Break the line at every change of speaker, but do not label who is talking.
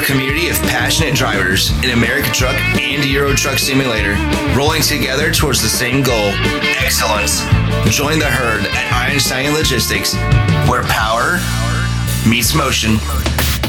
community of passionate drivers in American Truck and Euro Truck Simulator, rolling together towards the same goal, excellence. Join the herd at Iron Stallion Logistics, where power meets motion.